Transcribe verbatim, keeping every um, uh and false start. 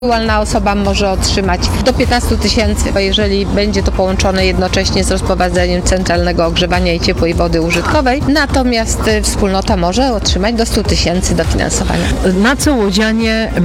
Indywidualna osoba może otrzymać do piętnastu tysięcy, jeżeli będzie to połączone jednocześnie z rozprowadzeniem centralnego ogrzewania i ciepłej wody użytkowej. Natomiast wspólnota może otrzymać do stu tysięcy dofinansowania. Na co łodzianie